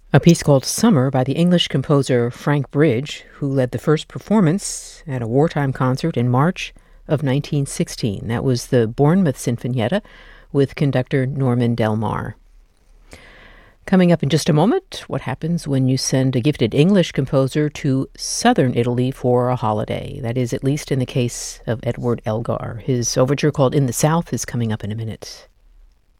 A piece called Summer by the English composer Frank Bridge, who led the first performance at a wartime concert in March of 1916. That was the Bournemouth Sinfonietta with conductor Norman Del Mar. Coming up in just a moment, what happens when you send a gifted English composer to southern Italy for a holiday? That is, at least in the case of Edward Elgar. His overture called In the South is coming up in a minute.